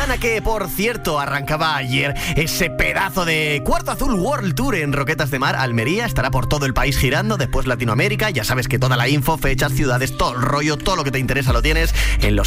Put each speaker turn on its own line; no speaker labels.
semana que, por cierto, arrancaba ayer ese pedazo de Cuarto Azul World Tour en Roquetas de Mar. Almería estará por todo el país girando, después Latinoamérica. Ya sabes que toda la info, fechas, ciudades, todo el rollo, todo lo que te interesa lo tienes en los